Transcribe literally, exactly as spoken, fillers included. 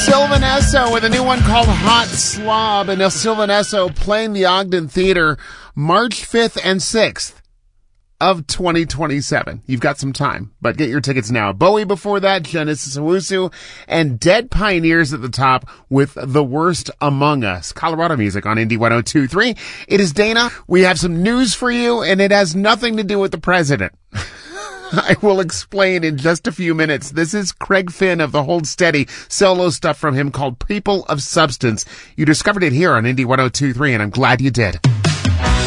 Sylvan Esso with a new one called Hot Slob, and now Sylvan Esso playing the Ogden Theater March fifth and sixth of twenty twenty-seven. You've got some time, but get your tickets now. Bowie before that, Genesis Owusu, and Dead Pioneers at the top with The Worst Among Us. Colorado music on Indy one oh two point three. It is Dana. We have some news for you, and it has nothing to do with the president. I will explain in just a few minutes. This is Craig Finn of the Hold Steady solo stuff from him called People of Substance. You discovered it here on Indy one oh two point three, and I'm glad you did.